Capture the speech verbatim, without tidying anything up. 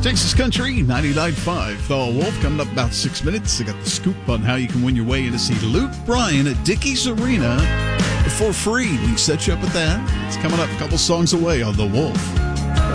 Texas Country ninety-nine point five. The Wolf coming up about six minutes. I got the scoop on how you can win your way in to see Luke Bryan at Dickies Arena for free. We can set you up with that. It's coming up a couple songs away on The Wolf.